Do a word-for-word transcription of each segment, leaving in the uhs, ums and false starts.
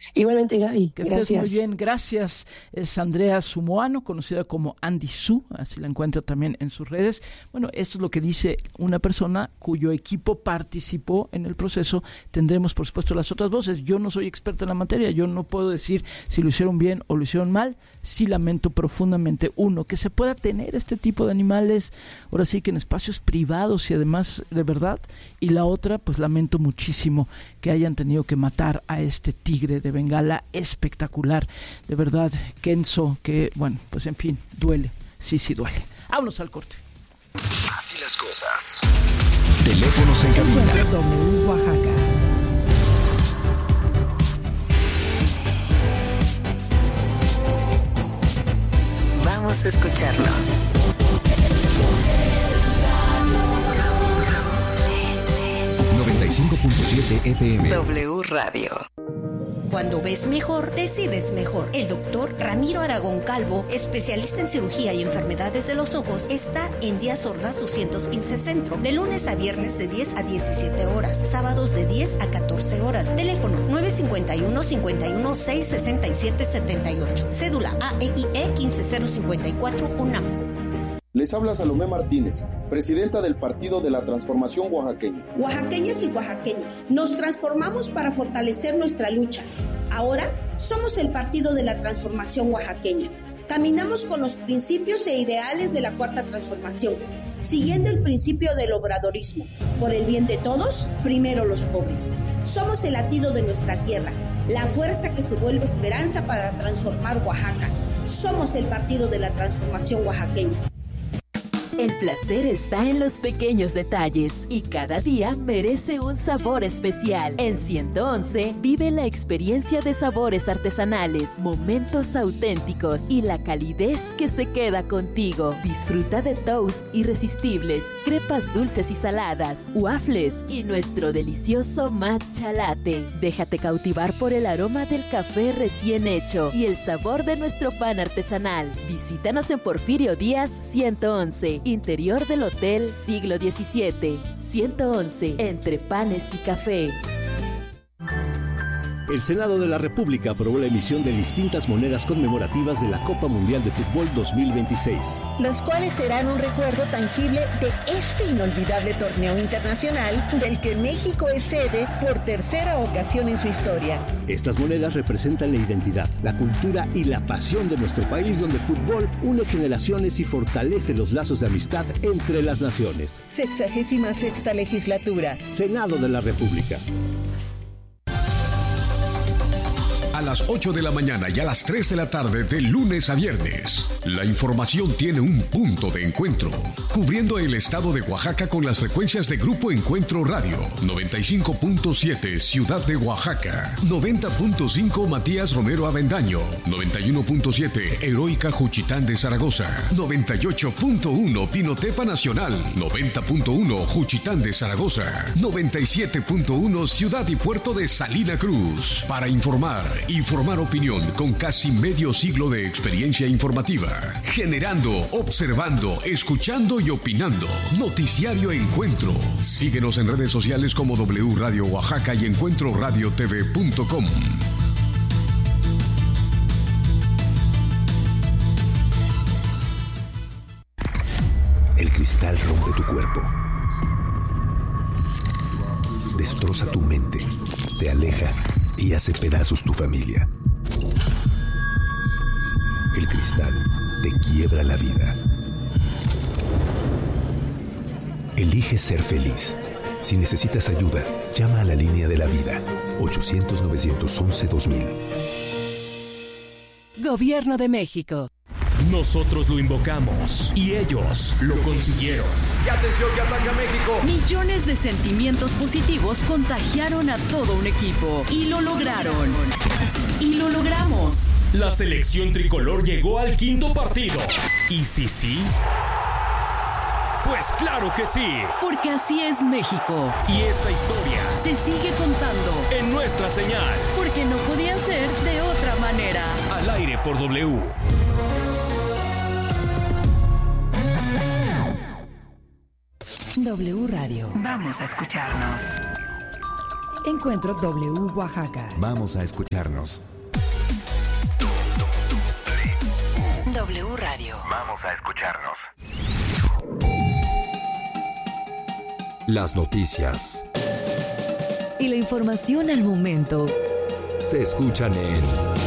Igualmente, Gaby. Que Gracias. estés muy bien, gracias. Es Andrea Sumoano, conocida como Andy Su, así la encuentra también en sus redes. Bueno, esto es lo que dice una persona cuyo equipo participó en el proceso. Tendremos, por supuesto, las otras voces. Yo no soy experta en la materia, yo no puedo decir si lo hicieron bien o lo hicieron mal. Sí lamento profundamente, uno, que se pueda tener este tipo de animales, ahora sí que en espacios privados y además de verdad, y la otra, pues lamento muchísimo que hayan tenido que matar a este tigre de Bengala espectacular, de verdad, Kenzo, que bueno, pues en fin, duele, sí, sí duele. Vámonos al corte. Así las cosas. Teléfonos en cabina. W Oaxaca. Vamos a escucharnos. noventa y cinco punto siete F M. W Radio. Cuando ves mejor, decides mejor. El doctor Ramiro Aragón Calvo, especialista en cirugía y enfermedades de los ojos, está en Díaz Ordaz doscientos quince Centro, de lunes a viernes de diez a diecisiete horas, sábados de diez a catorce horas. Teléfono nueve cinco uno, cinco uno seis, seis siete siete ocho. Cédula A E I E uno cinco cero cinco cuatro UNAM. Les habla Salomé Martínez, presidenta del Partido de la Transformación Oaxaqueña. Oaxaqueñas y oaxaqueños, nos transformamos para fortalecer nuestra lucha. Ahora somos el Partido de la Transformación Oaxaqueña. Caminamos con los principios e ideales de la Cuarta Transformación, siguiendo el principio del obradorismo. Por el bien de todos, primero los pobres. Somos el latido de nuestra tierra, la fuerza que se vuelve esperanza para transformar Oaxaca. Somos el Partido de la Transformación Oaxaqueña. El placer está en los pequeños detalles y cada día merece un sabor especial. En ciento once vive la experiencia de sabores artesanales, momentos auténticos y la calidez que se queda contigo. Disfruta de toast irresistibles, crepas dulces y saladas, waffles y nuestro delicioso matcha latte. Déjate cautivar por el aroma del café recién hecho y el sabor de nuestro pan artesanal. Visítanos en Porfirio Díaz ciento once. Interior del Hotel Siglo diecisiete. ciento once, entre panes y café. El Senado de la República aprobó la emisión de distintas monedas conmemorativas de la Copa Mundial de Fútbol dos mil veintiséis. Las cuales serán un recuerdo tangible de este inolvidable torneo internacional del que México es sede por tercera ocasión en su historia. Estas monedas representan la identidad, la cultura y la pasión de nuestro país, donde el fútbol une generaciones y fortalece los lazos de amistad entre las naciones. Sexagésima sexta legislatura. Senado de la República. A las ocho de la mañana y a las tres de la tarde de lunes a viernes. La información tiene un punto de encuentro, cubriendo el estado de Oaxaca con las frecuencias de Grupo Encuentro Radio, noventa y cinco punto siete Ciudad de Oaxaca, noventa punto cinco Matías Romero Avendaño, noventa y uno punto siete Heroica Juchitán de Zaragoza, noventa y ocho punto uno Pinotepa Nacional, noventa punto uno Juchitán de Zaragoza, noventa y siete punto uno Ciudad y Puerto de Salina Cruz. Para informar y formar opinión con casi medio siglo de experiencia informativa, generando, observando, escuchando y opinando. Noticiario Encuentro. Síguenos en redes sociales como W Radio Oaxaca y encuentro radio t v punto com. El cristal rompe tu cuerpo, destroza tu mente, te aleja y hace pedazos tu familia. El cristal te quiebra la vida. Elige ser feliz. Si necesitas ayuda, llama a la línea de la vida, ochocientos, novecientos once, dos mil. Gobierno de México. Nosotros lo invocamos y ellos lo consiguieron. ¡Y atención que ataca México! Millones de sentimientos positivos contagiaron a todo un equipo y lo lograron. Y lo logramos. La selección tricolor llegó al quinto partido. ¿Y sí, sí? Pues claro que sí. Porque así es México. Y esta historia se sigue contando en nuestra señal. Porque no podía ser de otra manera. Al aire por W. W Radio. Vamos a escucharnos. Encuentro W Oaxaca. Vamos a escucharnos. W Radio. Vamos a escucharnos. Las noticias Y la información al momento se escuchan en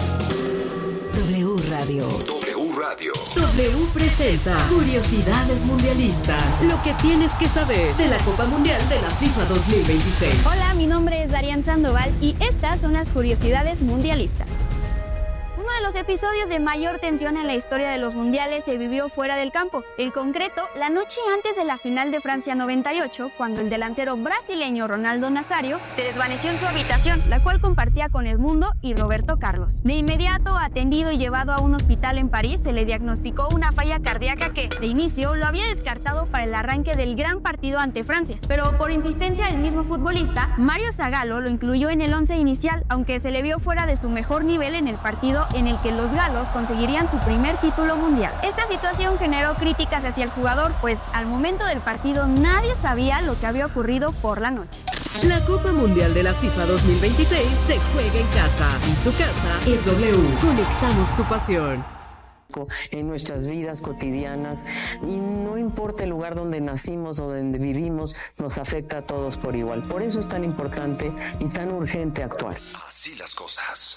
W Radio. W Radio. W presenta Curiosidades Mundialistas. Lo que tienes que saber de la Copa Mundial de la FIFA dos mil veintiséis. Hola, mi nombre es Darian Sandoval y estas son las Curiosidades Mundialistas. Uno de los episodios de mayor tensión en la historia de los mundiales se vivió fuera del campo. En concreto, la noche antes de la final de Francia noventa y ocho, cuando el delantero brasileño Ronaldo Nazario se desvaneció en su habitación, la cual compartía con Edmundo y Roberto Carlos. De inmediato, atendido y llevado a un hospital en París, se le diagnosticó una falla cardíaca que, de inicio, lo había descartado para el arranque del gran partido ante Francia. Pero por insistencia del mismo futbolista, Mario Zagallo lo incluyó en el once inicial, aunque se le vio fuera de su mejor nivel en el partido en el que los galos conseguirían su primer título mundial. Esta situación generó críticas hacia el jugador, pues al momento del partido nadie sabía lo que había ocurrido por la noche. La Copa Mundial de la FIFA dos mil veintiséis se juega en casa y su casa es W. Conectamos tu pasión. En nuestras vidas cotidianas, y no importa el lugar donde nacimos o donde vivimos, nos afecta a todos por igual. Por eso es tan importante y tan urgente actuar. Así las cosas.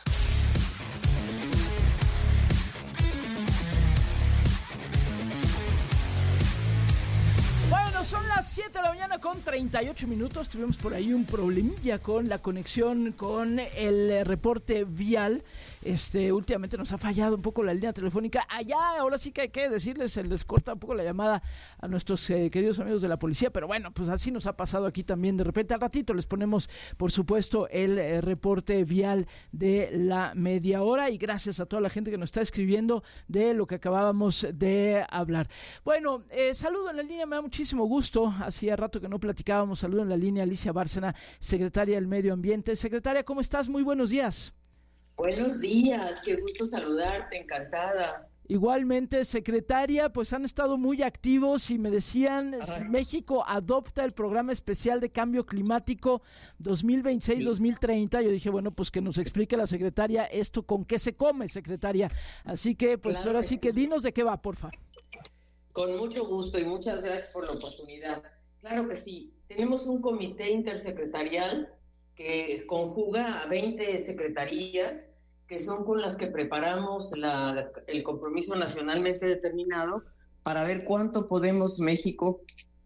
Bueno, son las siete de la mañana con treinta y ocho minutos. Tuvimos por ahí un problemilla con la conexión con el reporte vial. Este, últimamente nos ha fallado un poco la línea telefónica. Allá, ahora sí que hay que decirles, se les corta un poco la llamada a nuestros eh, queridos amigos de la policía, pero bueno, pues así nos ha pasado aquí también. De repente, al ratito les ponemos, por supuesto, el eh, reporte vial de la media hora, y gracias a toda la gente que nos está escribiendo de lo que acabábamos de hablar. Bueno, eh, saludo en la línea, me da muchísimo gusto. Hacía rato que no platicábamos. Saludo en la línea Alicia Bárcena, secretaria del Medio Ambiente. Secretaria, ¿cómo estás? Muy buenos días. Buenos días, qué gusto saludarte, encantada. Igualmente, secretaria, pues han estado muy activos y me decían, si México adopta el programa especial de cambio climático dos mil veintiséis dos mil treinta, yo dije, bueno, pues que nos explique la secretaria esto, con qué se come, secretaria. Así que, pues claro, ahora sí que dinos de qué va, porfa. Con mucho gusto y muchas gracias por la oportunidad. Claro que sí, tenemos un comité intersecretarial que conjuga a veinte secretarías, que son con las que preparamos la, el compromiso nacionalmente determinado para ver cuánto podemos México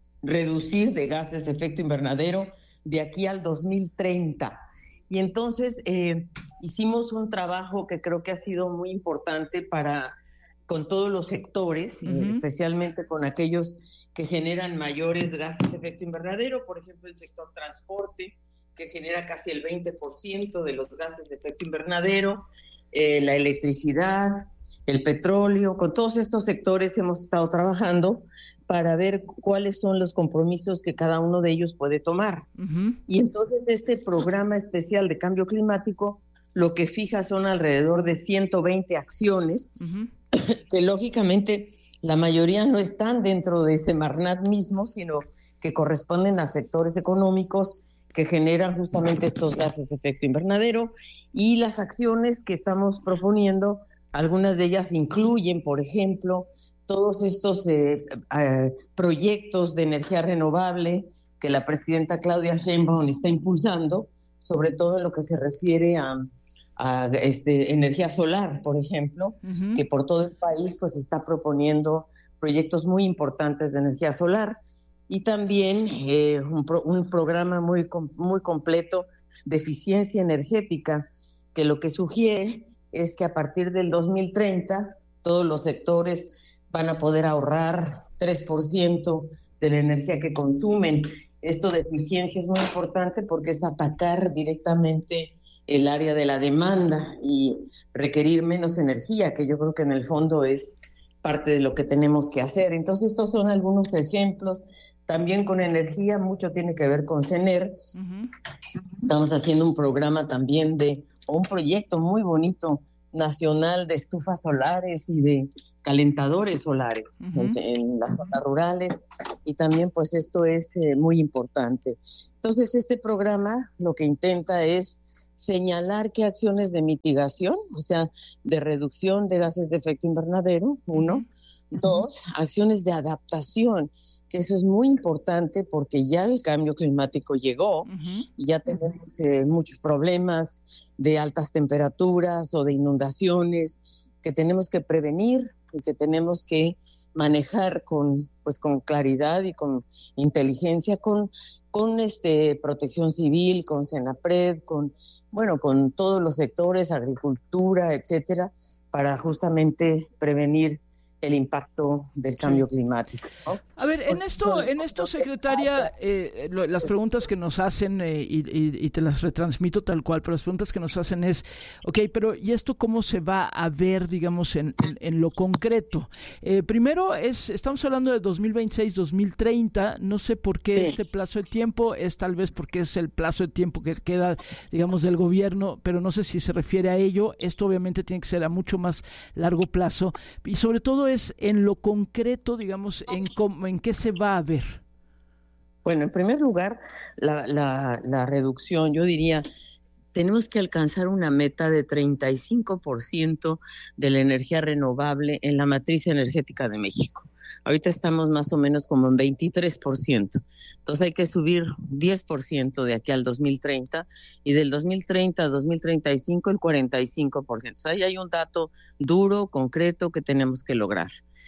reducir de gases de efecto invernadero de aquí al dos mil treinta. Y entonces eh, hicimos un trabajo que creo que ha sido muy importante para con todos los sectores, uh-huh. eh, especialmente con aquellos que generan mayores gases de efecto invernadero, por ejemplo el sector transporte, que genera casi el veinte por ciento de los gases de efecto invernadero, eh, la electricidad, el petróleo. Con todos estos sectores hemos estado trabajando para ver cuáles son los compromisos que cada uno de ellos puede tomar. Uh-huh. Y entonces este programa especial de cambio climático lo que fija son alrededor de ciento veinte acciones, uh-huh. que lógicamente la mayoría no están dentro de Semarnat mismo, sino que corresponden a sectores económicos que generan justamente estos gases de efecto invernadero, y las acciones que estamos proponiendo, algunas de ellas incluyen, por ejemplo, todos estos eh, eh, proyectos de energía renovable que la presidenta Claudia Sheinbaum está impulsando, sobre todo en lo que se refiere a, a este, energía solar, por ejemplo, uh-huh. que por todo el país pues está proponiendo proyectos muy importantes de energía solar. Y también eh, un, pro, un programa muy, muy completo de eficiencia energética, que lo que sugiere es que a partir del dos mil treinta todos los sectores van a poder ahorrar tres por ciento de la energía que consumen. Esto de eficiencia es muy importante porque es atacar directamente el área de la demanda y requerir menos energía, que yo creo que en el fondo es parte de lo que tenemos que hacer. Entonces estos son algunos ejemplos. También con energía, mucho tiene que ver con CENER. Uh-huh. Estamos haciendo un programa también de, o un proyecto muy bonito nacional de estufas solares y de calentadores solares uh-huh. en, en las zonas rurales, y también pues esto es eh, muy importante. Entonces este programa lo que intenta es señalar qué acciones de mitigación, o sea, de reducción de gases de efecto invernadero, uno, uh-huh. dos, acciones de adaptación, que eso es muy importante porque ya el cambio climático llegó, uh-huh. y ya tenemos eh, muchos problemas de altas temperaturas o de inundaciones que tenemos que prevenir y que tenemos que manejar con, pues, con claridad y con inteligencia, con, con este, protección civil, con Senapred, con, bueno, con todos los sectores, agricultura, etcétera, para justamente prevenir el impacto del cambio sí. climático, ¿no? A ver, en esto, en esto, secretaria, eh, lo, las preguntas que nos hacen, eh, y, y, y te las retransmito tal cual, pero las preguntas que nos hacen es, ok, pero ¿y esto cómo se va a ver, digamos, en, en, en lo concreto? Eh, primero, es estamos hablando de dos mil veintiséis, dos mil treinta, no sé por qué sí. este plazo de tiempo, es tal vez porque es el plazo de tiempo que queda, digamos, del gobierno, pero no sé si se refiere a ello. Esto obviamente tiene que ser a mucho más largo plazo, y sobre todo es en lo concreto, digamos, en cómo, en qué se va a ver. Bueno, en primer lugar, la, la, la reducción, yo diría, tenemos que alcanzar una meta de treinta y cinco por ciento de la energía renovable en la matriz energética de México. Ahorita estamos más o menos como en veintitrés por ciento. Entonces hay que subir diez por ciento de aquí al dos mil treinta, y del dos mil treinta a dos mil treinta y cinco el cuarenta y cinco por ciento. O sea, ahí hay un dato duro, concreto, que tenemos que lograr.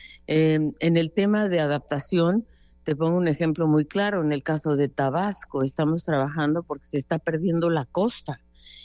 Eh, en el tema de adaptación, te pongo un ejemplo muy claro. En el caso de Tabasco, estamos trabajando porque se está perdiendo la costa,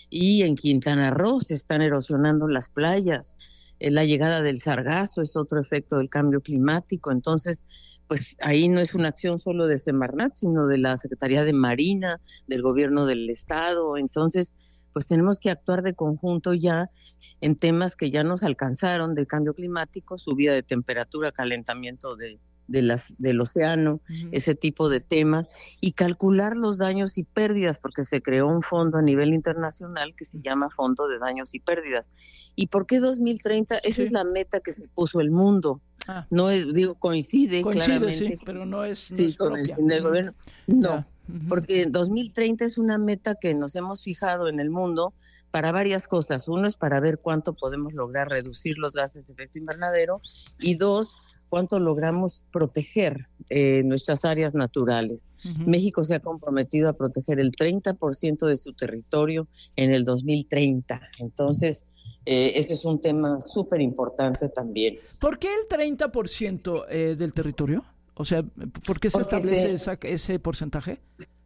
y en Quintana Roo se están erosionando las playas. Eh, la llegada del sargazo es otro efecto del cambio climático. Entonces, pues ahí no es una acción solo de Semarnat, sino de la Secretaría de Marina, del Gobierno del Estado. Entonces, pues tenemos que actuar de conjunto ya en temas que ya nos alcanzaron del cambio climático, subida de temperatura, calentamiento de, de las, del océano, uh-huh. ese tipo de temas, y calcular los daños y pérdidas, porque se creó un fondo a nivel internacional que se llama Fondo de Daños y Pérdidas. ¿Y por qué dos mil treinta? Esa sí. es la meta que se puso el mundo. Ah. No es, digo, coincide, coincide claramente. Sí, pero no es, no sí, es con propia. el, el gobierno. No. Ya. Uh-huh. Porque dos mil treinta es una meta que nos hemos fijado en el mundo para varias cosas. Uno es para ver cuánto podemos lograr reducir los gases de efecto invernadero, y dos, cuánto logramos proteger eh, nuestras áreas naturales. Uh-huh. México se ha comprometido a proteger el treinta por ciento de su territorio en el dos mil treinta. Entonces, eh, ese es un tema súper importante también. ¿Por qué el treinta por ciento eh, del territorio? O sea, ¿por qué se Porque establece se, esa, ese porcentaje?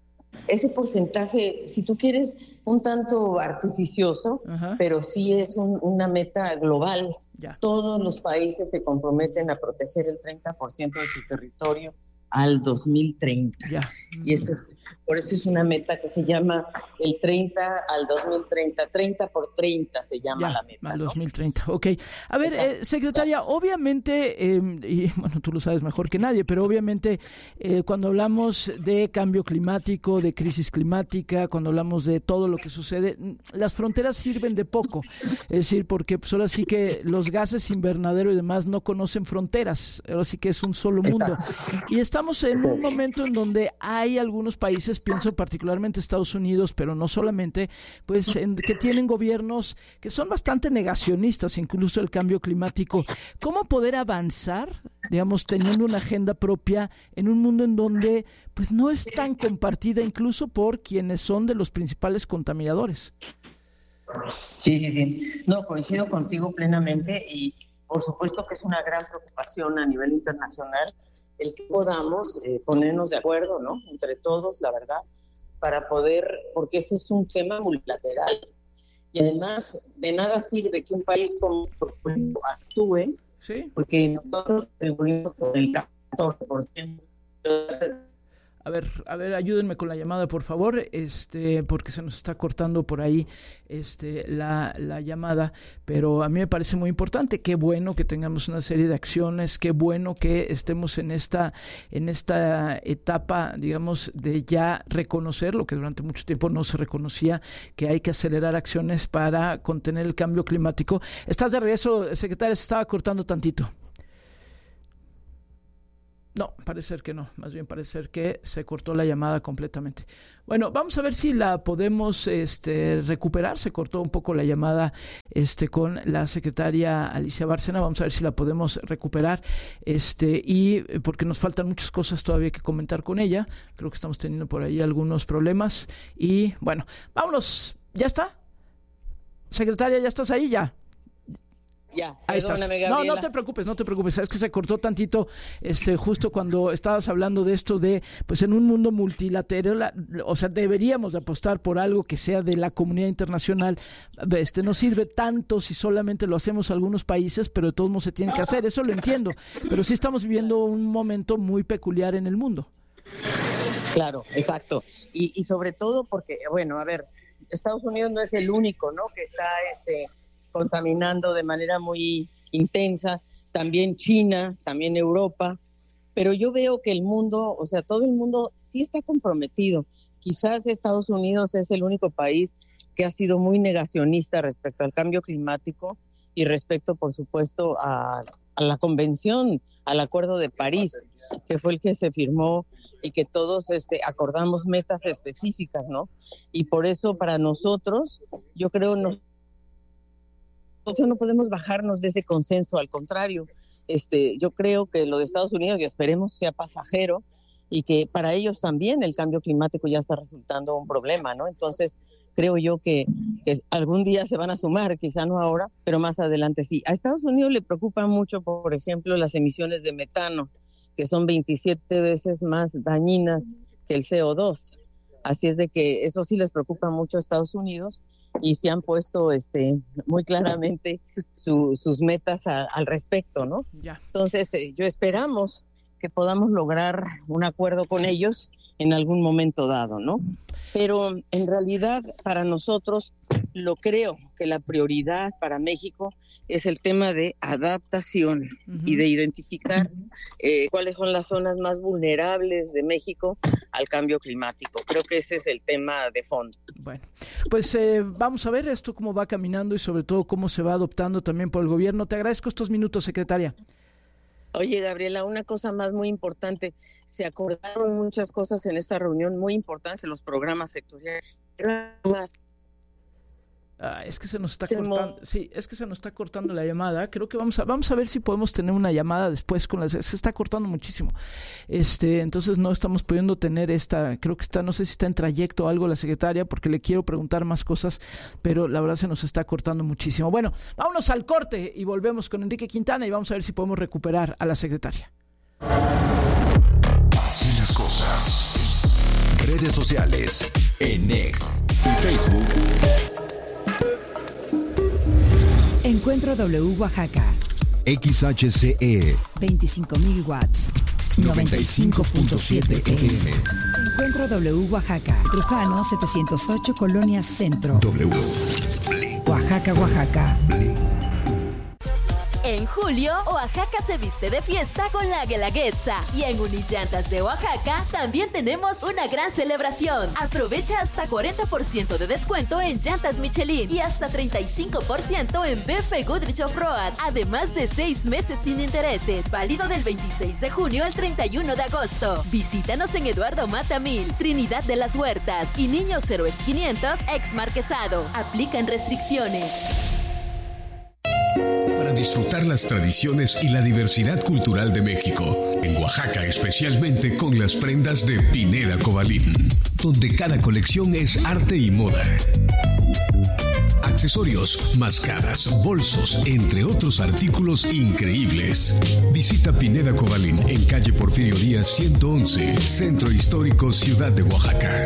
Ese porcentaje, si tú quieres, un tanto artificioso, uh-huh. pero sí es un, una meta global. Ya. Todos los países se comprometen a proteger el treinta por ciento de su territorio al dos mil treinta. Ya. Y eso es, por eso es una meta que se llama el treinta al dos mil treinta, treinta por treinta se llama ya, la meta. Al ¿no? dos mil treinta, ok. A ver, eh, secretaria, exacto. obviamente, eh, y bueno, tú lo sabes mejor que nadie, pero obviamente eh, cuando hablamos de cambio climático, de crisis climática, cuando hablamos de todo lo que sucede, las fronteras sirven de poco. Es decir, porque pues ahora sí que los gases invernadero y demás no conocen fronteras, ahora sí que es un solo mundo. Y estamos Estamos en un momento en donde hay algunos países, pienso particularmente Estados Unidos, pero no solamente, pues en, que tienen gobiernos que son bastante negacionistas, incluso el cambio climático. ¿Cómo poder avanzar, digamos, teniendo una agenda propia en un mundo en donde pues no es tan compartida incluso por quienes son de los principales contaminadores? Sí, sí, sí. No, coincido contigo plenamente, y por supuesto que es una gran preocupación a nivel internacional el que podamos eh, ponernos de acuerdo, ¿no? Entre todos, la verdad, para poder, porque este es un tema multilateral, y además de nada sirve que un país como México actúe, ¿sí? Porque nosotros contribuimos con el catorce por ciento. A ver, a ver, ayúdenme con la llamada, por favor, este, porque se nos está cortando por ahí este, la, la llamada, pero a mí me parece muy importante. Qué bueno que tengamos una serie de acciones, qué bueno que estemos en esta, en esta etapa, digamos, de ya reconocer lo que durante mucho tiempo no se reconocía, que hay que acelerar acciones para contener el cambio climático. ¿Estás de regreso, secretaria? Se estaba cortando tantito. No, parece ser que no, más bien parece ser que se cortó la llamada completamente. Bueno, vamos a ver si la podemos este, recuperar. Se cortó un poco la llamada este, con la secretaria Alicia Bárcena. Vamos a ver si la podemos recuperar este, y porque nos faltan muchas cosas todavía que comentar con ella. Creo que estamos teniendo por ahí algunos problemas. Y bueno, vámonos. ¿Ya está? Secretaria, ¿ya estás ahí? Ya. Ya, ahí perdóname, estás. No, no te preocupes, no te preocupes. Es que se cortó tantito, este, justo cuando estabas hablando de esto de, pues en un mundo multilateral, o sea, deberíamos de apostar por algo que sea de la comunidad internacional. Este, no sirve tanto si solamente lo hacemos algunos países, pero de todos modos se tiene que hacer. Eso lo entiendo. Pero sí estamos viviendo un momento muy peculiar en el mundo. Claro, exacto. Y, y sobre todo porque, bueno, a ver, Estados Unidos no es el único, ¿no?, que está, este... contaminando de manera muy intensa, también China, también Europa, pero yo veo que el mundo, o sea, todo el mundo sí está comprometido. Quizás Estados Unidos es el único país que ha sido muy negacionista respecto al cambio climático y respecto, por supuesto, a, a la convención, al Acuerdo de París, que fue el que se firmó y que todos este, acordamos metas específicas, ¿no? Y por eso para nosotros, yo creo, nos Nosotros no podemos bajarnos de ese consenso, al contrario, este, yo creo que lo de Estados Unidos, y esperemos sea pasajero, y que para ellos también el cambio climático ya está resultando un problema, ¿no? Entonces, creo yo que, que algún día se van a sumar, quizá no ahora, pero más adelante sí. A Estados Unidos le preocupan mucho, por ejemplo, las emisiones de metano, que son veintisiete veces más dañinas que el C O dos. Así es de que eso sí les preocupa mucho a Estados Unidos, y se han puesto este muy claramente su, sus metas a, al respecto, ¿no? Ya. Entonces, eh, yo esperamos que podamos lograr un acuerdo con ellos en algún momento dado, ¿no? Pero en realidad, para nosotros, lo creo que la prioridad para México es el tema de adaptación uh-huh. y de identificar eh, cuáles son las zonas más vulnerables de México al cambio climático. Creo que ese es el tema de fondo. Bueno, pues eh, vamos a ver esto cómo va caminando y sobre todo cómo se va adoptando también por el gobierno. Te agradezco estos minutos, secretaria. Oye, Gabriela, una cosa más muy importante. Se acordaron muchas cosas en esta reunión muy importantes en los programas sectoriales. Pero más Ah, es que se nos está cortando, sí, es que se nos está cortando la llamada. Creo que vamos a vamos a ver si podemos tener una llamada después con las, se está cortando muchísimo. Este, entonces no estamos pudiendo tener esta, creo que está, no sé si está en trayecto o algo la secretaria, porque le quiero preguntar más cosas, pero la verdad se nos está cortando muchísimo. Bueno, vámonos al corte y volvemos con Enrique Quintana y vamos a ver si podemos recuperar a la secretaria. Así las cosas. Redes sociales en X y Facebook. Encuentro W Oaxaca. X H C E. veinticinco mil watts. noventa y cinco punto siete F M. Encuentro W Oaxaca. Trujano setecientos ocho, Colonia Centro. W. Oaxaca, Oaxaca. En julio, Oaxaca se viste de fiesta con la Guelaguetza. Y en Unillantas de Oaxaca también tenemos una gran celebración. Aprovecha hasta cuarenta por ciento de descuento en llantas Michelin y hasta treinta y cinco por ciento en B F Goodrich Off-Road. Además de seis meses sin intereses. Válido del veintiséis de junio al treinta y uno de agosto. Visítanos en Eduardo Mata mil, Trinidad de las Huertas y Niños Héroes quinientos, ex Marquesado. Aplican restricciones. Para disfrutar las tradiciones y la diversidad cultural de México, en Oaxaca especialmente con las prendas de Pineda Cobalín, donde cada colección es arte y moda. Accesorios, máscaras, bolsos, entre otros artículos increíbles. Visita Pineda Cobalín en calle Porfirio Díaz ciento once, Centro Histórico, Ciudad de Oaxaca.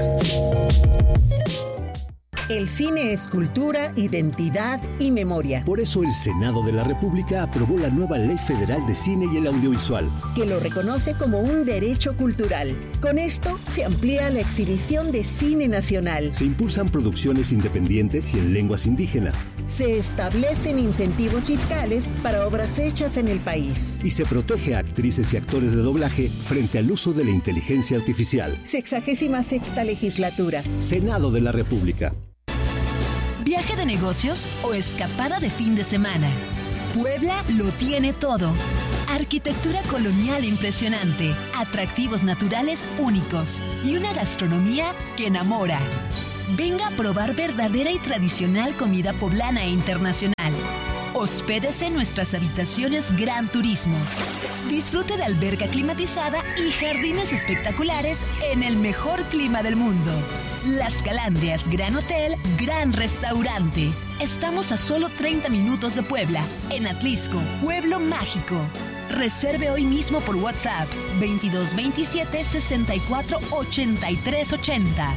El cine es cultura, identidad y memoria. Por eso el Senado de la República aprobó la nueva Ley Federal de Cine y el Audiovisual, que lo reconoce como un derecho cultural. Con esto se amplía la exhibición de cine nacional. Se impulsan producciones independientes y en lenguas indígenas. Se establecen incentivos fiscales para obras hechas en el país. Y se protege a actrices y actores de doblaje frente al uso de la inteligencia artificial. Sexagésima sexta legislatura. Senado de la República. ¿Viaje de negocios o escapada de fin de semana? Puebla lo tiene todo. Arquitectura colonial impresionante, atractivos naturales únicos y una gastronomía que enamora. Venga a probar verdadera y tradicional comida poblana e internacional. Hospédese en nuestras habitaciones Gran Turismo. Disfrute de alberca climatizada y jardines espectaculares en el mejor clima del mundo. Las Calandrias Gran Hotel, Gran Restaurante. Estamos a solo treinta minutos de Puebla, en Atlisco, Pueblo Mágico. Reserve hoy mismo por WhatsApp veintidós veintisiete sesenta y cuatro ochenta y tres ochenta.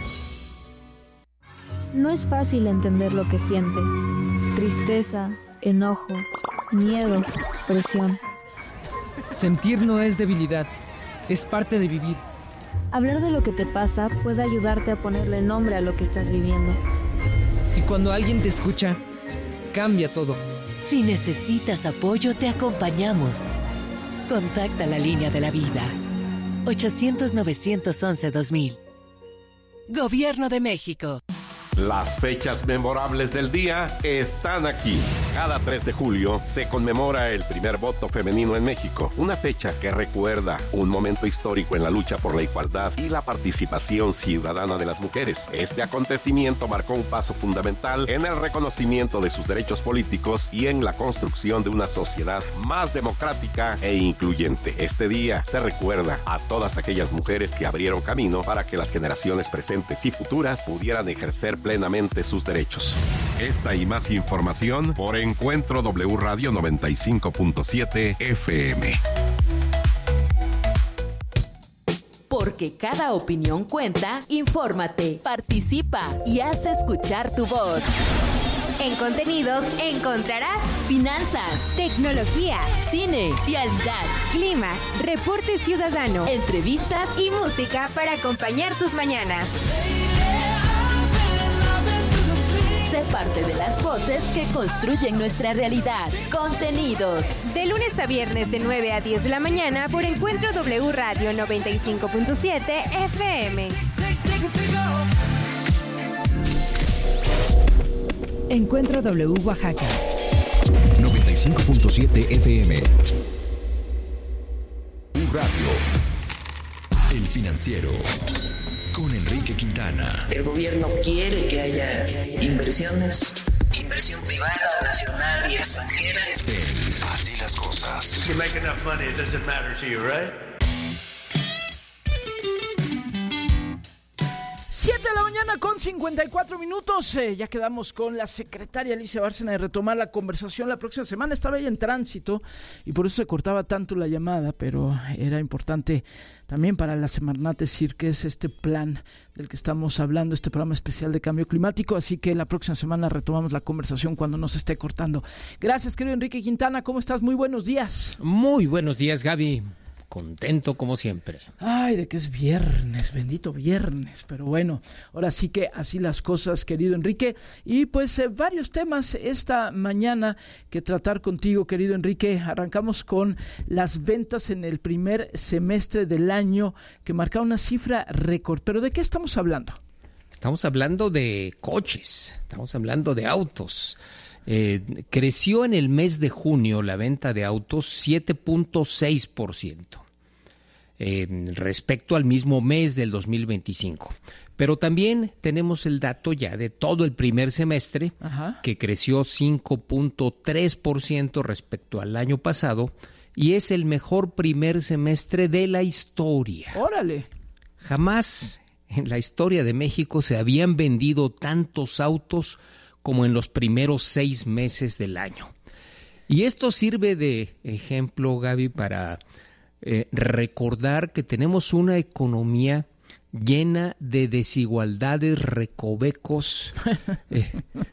No es fácil entender lo que sientes. Tristeza, enojo, miedo, presión. Sentir no es debilidad, es parte de vivir. Hablar de lo que te pasa puede ayudarte a ponerle nombre a lo que estás viviendo. Y cuando alguien te escucha, cambia todo. Si necesitas apoyo, te acompañamos. Contacta la línea de la vida. ochocientos, novecientos once, dos mil. Gobierno de México. Las fechas memorables del día están aquí. Cada tres de julio se conmemora el primer voto femenino en México, una fecha que recuerda un momento histórico en la lucha por la igualdad y la participación ciudadana de las mujeres. Este acontecimiento marcó un paso fundamental en el reconocimiento de sus derechos políticos y en la construcción de una sociedad más democrática e incluyente. Este día se recuerda a todas aquellas mujeres que abrieron camino para que las generaciones presentes y futuras pudieran ejercer plenamente sus derechos. Esta y más información por Encuentro W Radio noventa y cinco punto siete F M. Porque cada opinión cuenta, infórmate, participa y haz escuchar tu voz. En contenidos encontrarás finanzas, tecnología, cine, vialidad, clima, reporte ciudadano, entrevistas y música para acompañar tus mañanas. Sé parte de las voces que construyen nuestra realidad. Contenidos. De lunes a viernes de nueve a diez de la mañana por Encuentro W Radio noventa y cinco punto siete F M. Encuentro W Oaxaca. noventa y cinco punto siete F M. Radio. El Financiero. Con Enrique Quintana. El gobierno quiere que haya inversiones, inversión privada, nacional y extranjera. En Así las Cosas. If you make enough money, it doesn't matter to you, right? siete de la mañana con cincuenta y cuatro minutos. Eh, ya quedamos con la secretaria Alicia Bárcena de retomar la conversación la próxima semana. Estaba ella en tránsito y por eso se cortaba tanto la llamada, pero era importante también para la Semarnat decir que es este plan del que estamos hablando, este programa especial de cambio climático. Así que la próxima semana retomamos la conversación cuando no se esté cortando. Gracias, querido Enrique Quintana. ¿Cómo estás? Muy buenos días. Muy buenos días, Gaby. Contento como siempre. Ay, de que es viernes, bendito viernes. Pero bueno, ahora sí que así las cosas, querido Enrique. Y pues eh, varios temas esta mañana que tratar contigo, querido Enrique. Arrancamos con las ventas en el primer semestre del año que marca una cifra récord. ¿Pero de qué estamos hablando? Estamos hablando de coches, estamos hablando de autos. Eh, creció en el mes de junio la venta de autos siete punto seis por ciento eh, respecto al mismo mes del dos mil veinticinco. Pero también tenemos el dato ya de todo el primer semestre, Ajá. que creció cinco punto tres por ciento respecto al año pasado y es el mejor primer semestre de la historia. ¡Órale! Jamás en la historia de México se habían vendido tantos autos como en los primeros seis meses del año. Y esto sirve de ejemplo, Gaby, para eh, recordar que tenemos una economía llena de desigualdades, recovecos, eh,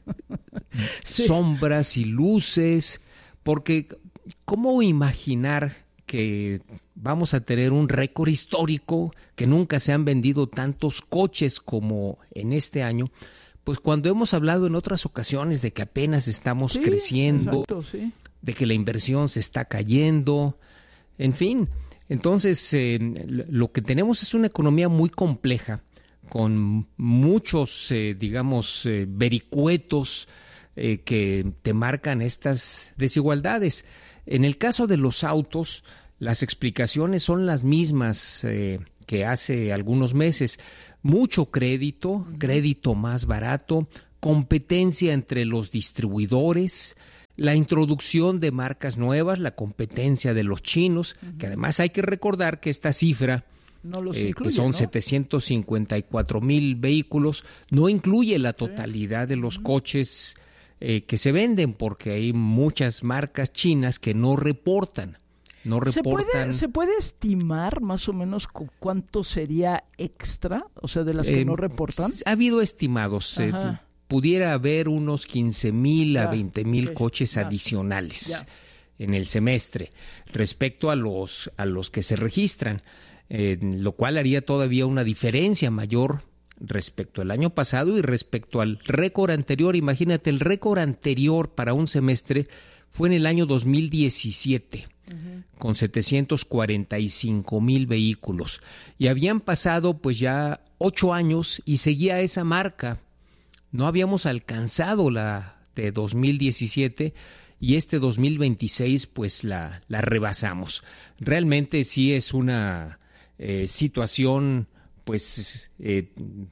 sí. sombras y luces, porque ¿cómo imaginar que vamos a tener un récord histórico, que nunca se han vendido tantos coches como en este año? Pues cuando hemos hablado en otras ocasiones de que apenas estamos sí, creciendo, exacto, sí. de que la inversión se está cayendo, en fin. Entonces, eh, lo que tenemos es una economía muy compleja, con muchos, eh, digamos, eh, vericuetos eh, que te marcan estas desigualdades. En el caso de los autos, las explicaciones son las mismas eh, que hace algunos meses. Mucho crédito, crédito más barato, competencia entre los distribuidores, la introducción de marcas nuevas, la competencia de los chinos, uh-huh. que además hay que recordar que esta cifra, no los eh, incluye, que son ¿no? setecientos cincuenta y cuatro mil vehículos, no incluye la totalidad de los uh-huh. coches eh, que se venden, porque hay muchas marcas chinas que no reportan. No ¿Se reportan. puede, ¿Se puede estimar más o menos cu- cuánto sería extra? O sea, de las que eh, no reportan. Ha habido estimados. Eh, pudiera haber unos quince mil a veinte mil okay. coches ya. adicionales ya. en el semestre respecto a los, a los que se registran, eh, lo cual haría todavía una diferencia mayor respecto al año pasado y respecto al récord anterior. Imagínate, el récord anterior para un semestre fue en el año dos mil diecisiete. Uh-huh. Con setecientos cuarenta y cinco mil vehículos, y habían pasado pues ya ocho años y seguía esa marca. No habíamos alcanzado la de dos mil diecisiete y este dos mil veintiséis pues la, la rebasamos. Realmente sí es una eh, situación pues eh,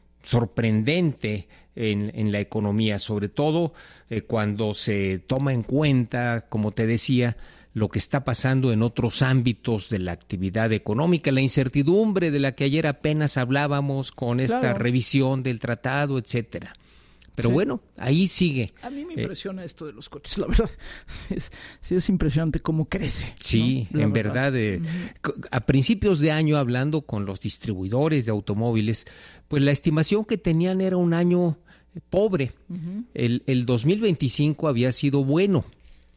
sorprendente en, en la economía, sobre todo eh, cuando se toma en cuenta, como te decía, lo que está pasando en otros ámbitos de la actividad económica, la incertidumbre de la que ayer apenas hablábamos con esta claro. revisión del tratado, etcétera. Pero sí. bueno, ahí sigue. A mí me impresiona eh, esto de los coches, la verdad. Es, sí es impresionante cómo crece. Sí, ¿no? en verdad. verdad eh, uh-huh. A principios de año, hablando con los distribuidores de automóviles, pues la estimación que tenían era un año pobre. Uh-huh. El, el dos mil veinticinco había sido bueno.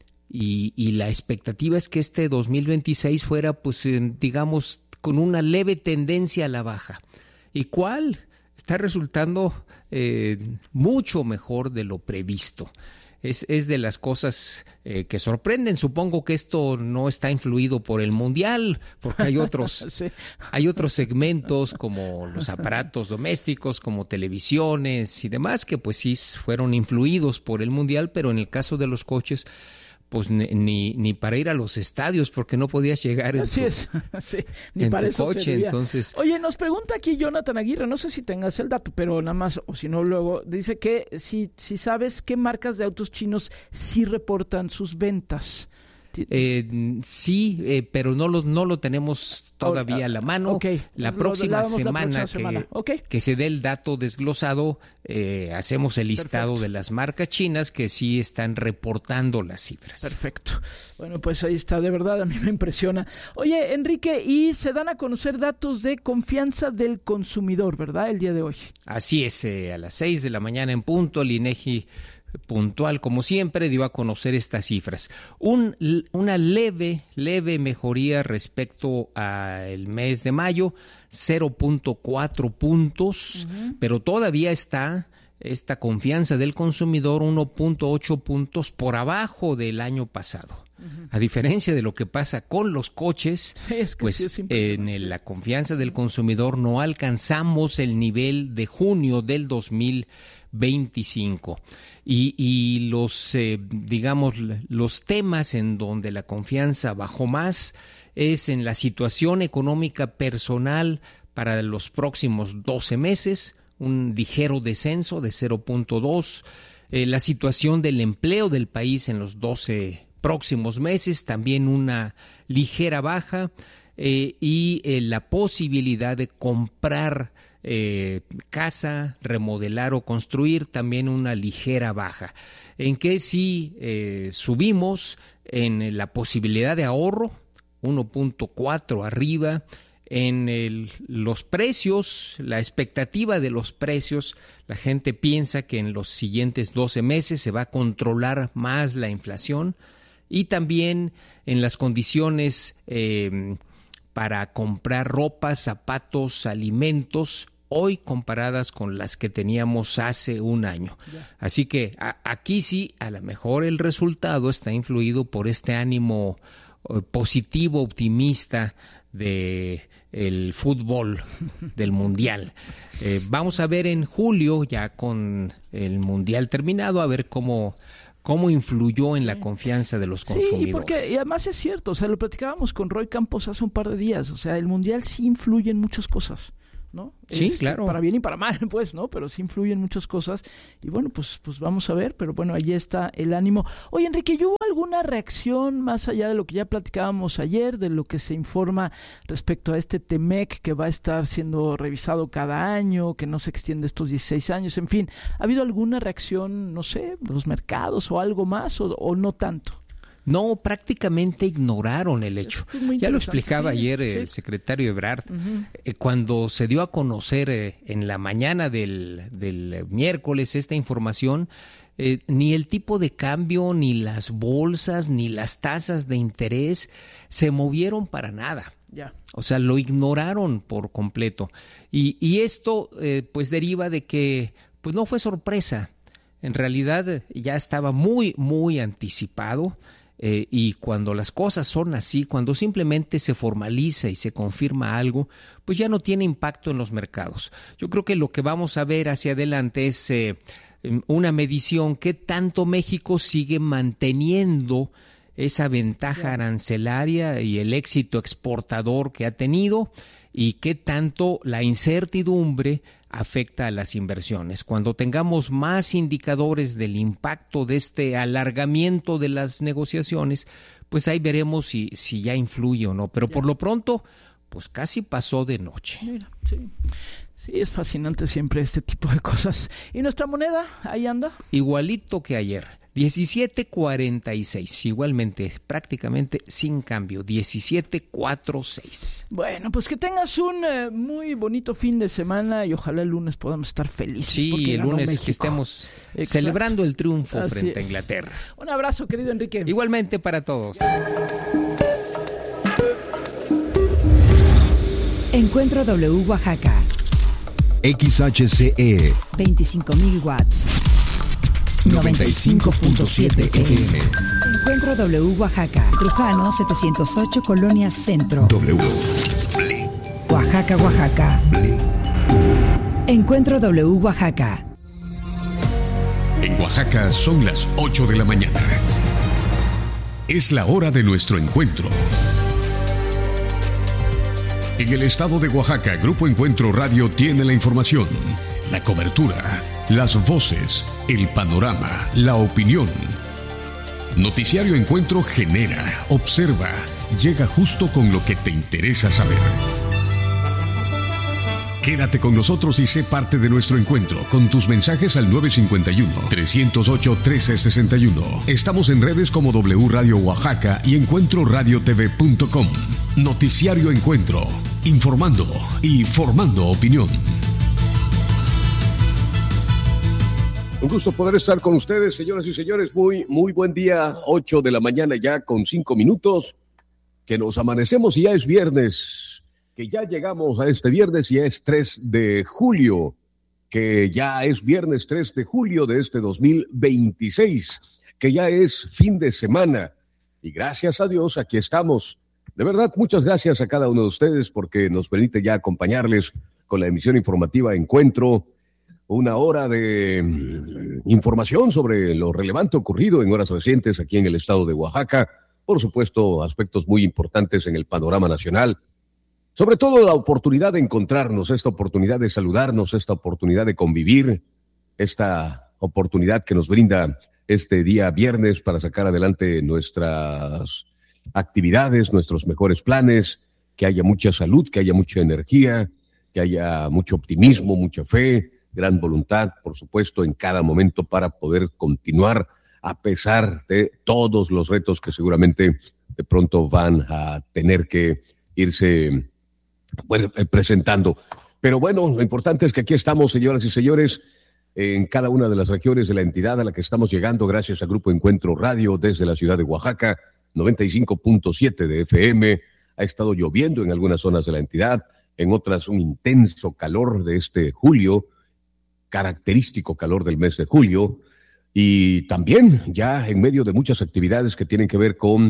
Y, y la expectativa es que este dos mil veintiséis fuera, pues, eh, digamos, con una leve tendencia a la baja. ¿Y cuál? Está resultando eh, mucho mejor de lo previsto. Es, es de las cosas eh, que sorprenden. Supongo que esto no está influido por el Mundial, porque hay otros, sí. hay otros segmentos como los aparatos domésticos, como televisiones y demás, que pues sí fueron influidos por el Mundial, pero en el caso de los coches, pues ni, ni para ir a los estadios, porque no podías llegar en Así tu, es, sí, ni en para tu eso coche. servía. Entonces, oye, nos pregunta aquí Jonathan Aguirre, no sé si tengas el dato, pero nada más, o si no luego, dice que si, si sabes qué marcas de autos chinos sí reportan sus ventas. Eh, sí, eh, pero no lo, no lo tenemos todavía a la mano. Okay. La, próxima semana, la próxima que, semana okay. que se dé el dato desglosado, eh, hacemos el listado Perfecto. de las marcas chinas que sí están reportando las cifras. Perfecto. Bueno, pues ahí está, de verdad, a mí me impresiona. Oye, Enrique, y se dan a conocer datos de confianza del consumidor, ¿verdad? El día de hoy. Así es, eh, a las seis de la mañana en punto, el INEGI puntual, como siempre, dio a conocer estas cifras. Un, una leve, leve mejoría respecto al mes de mayo, cero punto cuatro puntos, uh-huh. pero todavía está esta confianza del consumidor uno punto ocho puntos por abajo del año pasado. Uh-huh. A diferencia de lo que pasa con los coches, sí, es que pues sí es en el, la confianza del consumidor no alcanzamos el nivel de junio del dos mil veinticinco. Y, y los, eh, digamos, los temas en donde la confianza bajó más es en la situación económica personal para los próximos doce meses, un ligero descenso de cero punto dos, eh, la situación del empleo del país en los doce próximos meses, también una ligera baja, eh, y eh, la posibilidad de comprar Eh, casa, remodelar o construir, también una ligera baja. En que sí eh, subimos en la posibilidad de ahorro, uno punto cuatro arriba, en el, los precios, la expectativa de los precios, la gente piensa que en los siguientes doce meses se va a controlar más la inflación, y también en las condiciones eh, para comprar ropa, zapatos, alimentos, hoy comparadas con las que teníamos hace un año. Yeah. Así que a, aquí sí, a lo mejor el resultado está influido por este ánimo eh, positivo, optimista de el fútbol del Mundial. Eh, vamos a ver en julio, ya con el Mundial terminado, a ver cómo... cómo influyó en la confianza de los consumidores. Sí, porque y además es cierto, o sea, lo platicábamos con Roy Campos hace un par de días, o sea, el Mundial sí influye en muchas cosas, ¿no? Sí, es, claro. Para bien y para mal, pues, ¿no? Pero sí influye en muchas cosas y bueno, pues pues vamos a ver, pero bueno, ahí está el ánimo. Oye, Enrique, ¿y hubo alguna reacción más allá de lo que ya platicábamos ayer, de lo que se informa respecto a este Temec que va a estar siendo revisado cada año, que no se extiende estos dieciséis años, en fin, ¿ha habido alguna reacción, no sé, de los mercados o algo más o, o no tanto? No, prácticamente ignoraron el hecho. Ya lo explicaba sí, ayer sí. el secretario Ebrard. Uh-huh. Eh, cuando se dio a conocer eh, en la mañana del, del miércoles esta información, eh, ni el tipo de cambio, ni las bolsas, ni las tasas de interés se movieron para nada. Ya. O sea, lo ignoraron por completo. Y, y esto eh, pues deriva de que pues no fue sorpresa. En realidad ya estaba muy, muy anticipado. Eh, y cuando las cosas son así, cuando simplemente se formaliza y se confirma algo, pues ya no tiene impacto en los mercados. Yo creo que lo que vamos a ver hacia adelante es eh, una medición que tanto México sigue manteniendo esa ventaja arancelaria y el éxito exportador que ha tenido y qué tanto la incertidumbre afecta a las inversiones. Cuando tengamos más indicadores del impacto de este alargamiento de las negociaciones, pues ahí veremos si, si ya influye o no. Pero ya. Por lo pronto, pues casi pasó de noche. Mira, sí. Sí, es fascinante siempre este tipo de cosas. ¿Y nuestra moneda? ¿Ahí anda? Igualito que ayer. diecisiete cuarenta y seis, igualmente, prácticamente sin cambio, diecisiete cuarenta y seis. Bueno, pues que tengas un eh, muy bonito fin de semana y ojalá el lunes podamos estar felices. Sí, el lunes México. Que estemos Exacto. celebrando el triunfo Así frente es. a Inglaterra. Un abrazo, querido Enrique. Igualmente para todos. Encuentro W Oaxaca. X H C E. veinticinco mil watts. noventa y cinco punto siete F M. Encuentro W Oaxaca. Trujano setecientos ocho, Colonia Centro. W. Oaxaca, Oaxaca. Encuentro W Oaxaca. En Oaxaca son las ocho de la mañana. Es la hora de nuestro encuentro. En el estado de Oaxaca, Grupo Encuentro Radio tiene la información, la cobertura, las voces, el panorama, la opinión. Noticiario Encuentro genera, observa, llega justo con lo que te interesa saber. Quédate con nosotros y sé parte de nuestro encuentro con tus mensajes al nueve cinco uno, tres cero ocho, uno tres seis uno. Estamos en redes como W Radio Oaxaca y encuentro radio t v punto com. Noticiario Encuentro, informando y formando opinión. Un gusto poder estar con ustedes, señoras y señores. Muy, muy buen día, ocho de la mañana ya con cinco minutos, que nos amanecemos y ya es viernes, que ya llegamos a este viernes y ya es tres de julio, que ya es viernes tres de julio de este dos mil veintiséis, que ya es fin de semana. Y gracias a Dios, aquí estamos. De verdad, muchas gracias a cada uno de ustedes porque nos permite ya acompañarles con la emisión informativa Encuentro. Una hora de información sobre lo relevante ocurrido en horas recientes aquí en el estado de Oaxaca. Por supuesto, aspectos muy importantes en el panorama nacional. Sobre todo la oportunidad de encontrarnos, esta oportunidad de saludarnos, esta oportunidad de convivir, esta oportunidad que nos brinda este día viernes para sacar adelante nuestras actividades, nuestros mejores planes, que haya mucha salud, que haya mucha energía, que haya mucho optimismo, mucha fe, gran voluntad, por supuesto, en cada momento para poder continuar a pesar de todos los retos que seguramente de pronto van a tener que irse bueno, presentando. Pero bueno, lo importante es que aquí estamos, señoras y señores, en cada una de las regiones de la entidad a la que estamos llegando gracias a Grupo Encuentro Radio desde la ciudad de Oaxaca, noventa y cinco punto siete de F M. Ha estado lloviendo en algunas zonas de la entidad, en otras un intenso calor de este julio, característico calor del mes de julio, y también ya en medio de muchas actividades que tienen que ver con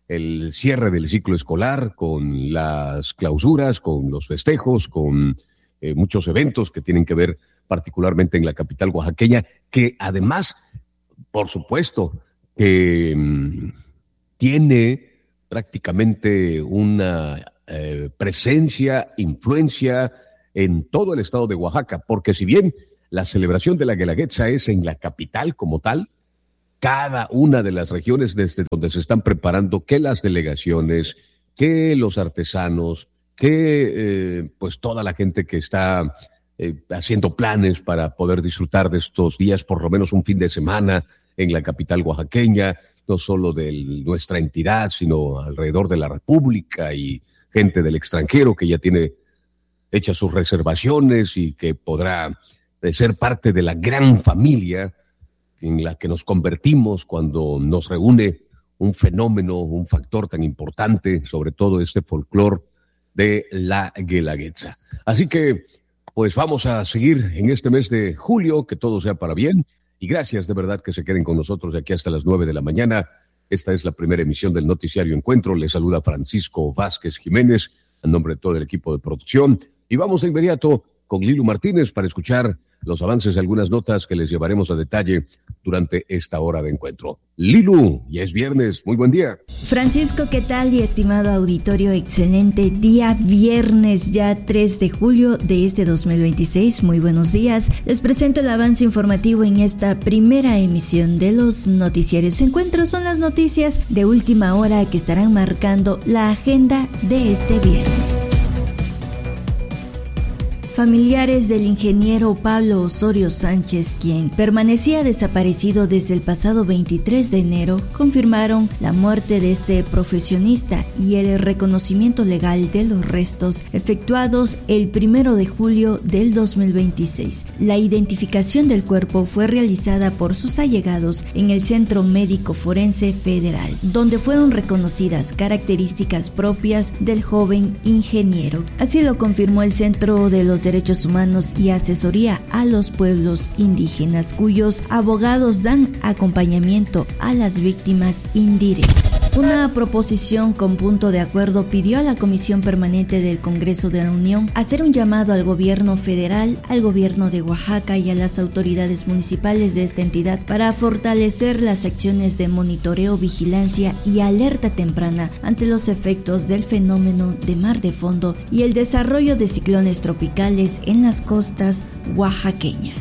el cierre del ciclo escolar, con las clausuras, con los festejos, con eh, muchos eventos que tienen que ver particularmente en la capital oaxaqueña, que además, por supuesto, que mmm, tiene prácticamente una eh, presencia, influencia en todo el estado de Oaxaca, porque si bien la celebración de la Guelaguetza es en la capital como tal, cada una de las regiones desde donde se están preparando, que las delegaciones, que los artesanos, que eh, pues toda la gente que está eh, haciendo planes para poder disfrutar de estos días, por lo menos un fin de semana en la capital oaxaqueña, no solo de nuestra entidad, sino alrededor de la República y gente del extranjero que ya tiene hechas sus reservaciones y que podrá ser parte de la gran familia en la que nos convertimos cuando nos reúne un fenómeno, un factor tan importante, sobre todo este folclor de la Guelaguetza. Así que, pues vamos a seguir en este mes de julio, que todo sea para bien, y gracias de verdad que se queden con nosotros de aquí hasta las nueve de la mañana. Esta es la primera emisión del Noticiario Encuentro. Les saluda Francisco Vázquez Jiménez, en nombre de todo el equipo de producción, y vamos de inmediato con Lilu Martínez para escuchar los avances de algunas notas que les llevaremos a detalle durante esta hora de encuentro. Lilu, ya es viernes, muy buen día. Francisco, ¿qué tal? Y estimado auditorio, excelente día, viernes ya tres de julio de este dos mil veintiséis, muy buenos días. Les presento el avance informativo en esta primera emisión de los noticiarios encuentros. Son las noticias de última hora que estarán marcando la agenda de este viernes. Familiares del ingeniero Pablo Osorio Sánchez, quien permanecía desaparecido desde el pasado veintitrés de enero, confirmaron la muerte de este profesionista y el reconocimiento legal de los restos efectuados el primero de julio del dos mil veintiséis. La identificación del cuerpo fue realizada por sus allegados en el Centro Médico Forense Federal, donde fueron reconocidas características propias del joven ingeniero. Así lo confirmó el Centro de los Derechos Humanos y Asesoría a los Pueblos Indígenas, cuyos abogados dan acompañamiento a las víctimas indirectas. Una proposición con punto de acuerdo pidió a la Comisión Permanente del Congreso de la Unión hacer un llamado al gobierno federal, al gobierno de Oaxaca y a las autoridades municipales de esta entidad para fortalecer las acciones de monitoreo, vigilancia y alerta temprana ante los efectos del fenómeno de mar de fondo y el desarrollo de ciclones tropicales en las costas oaxaqueñas.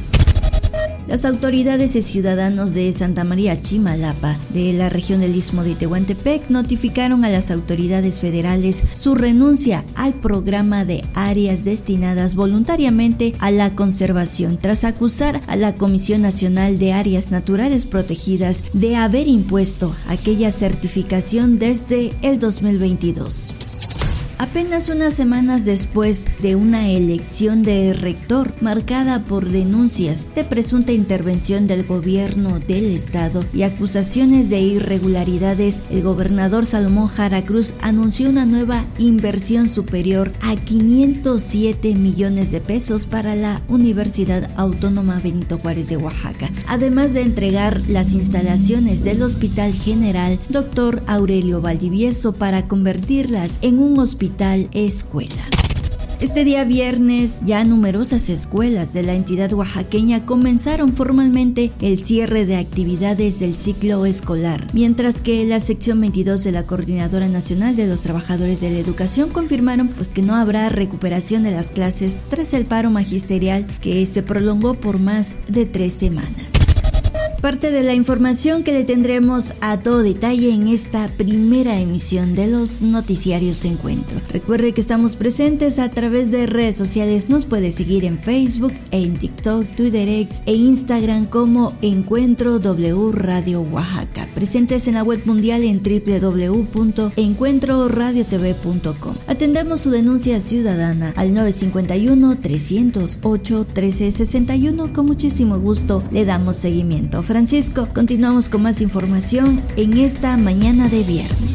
Las autoridades y ciudadanos de Santa María Chimalapa, de la región del Istmo de Tehuantepec, notificaron a las autoridades federales su renuncia al programa de áreas destinadas voluntariamente a la conservación, tras acusar a la Comisión Nacional de Áreas Naturales Protegidas de haber impuesto aquella certificación desde el dos mil veintidós. Apenas unas semanas después de una elección de rector marcada por denuncias de presunta intervención del gobierno del estado y acusaciones de irregularidades, el gobernador Salomón Jara Cruz anunció una nueva inversión superior a quinientos siete millones de pesos para la Universidad Autónoma Benito Juárez de Oaxaca, además de entregar las instalaciones del Hospital General Doctor Aurelio Valdivieso para convertirlas en un hospital escuela. Este día viernes, ya numerosas escuelas de la entidad oaxaqueña comenzaron formalmente el cierre de actividades del ciclo escolar, mientras que la sección veintidós de la Coordinadora Nacional de los Trabajadores de la Educación confirmaron pues que no habrá recuperación de las clases tras el paro magisterial que se prolongó por más de tres semanas. Parte de la información que le tendremos a todo detalle en esta primera emisión de los noticiarios Encuentro. Recuerde que estamos presentes a través de redes sociales. Nos puede seguir en Facebook, en TikTok, Twitter X e Instagram como Encuentro W Radio Oaxaca. Presentes en la web mundial en doble u doble u doble u punto encuentro radio t v punto com. Atendemos su denuncia ciudadana al nueve cinco uno, tres cero ocho, uno tres seis uno. Con muchísimo gusto le damos seguimiento. Francisco, continuamos con más información en esta mañana de viernes.